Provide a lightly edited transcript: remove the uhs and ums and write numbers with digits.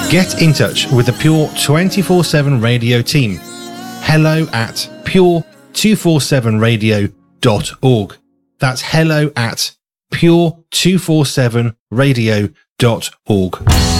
Get in touch with the Pure 24/7 Radio team. Hello at pure247radio.org. That's hello at pure247radio.org.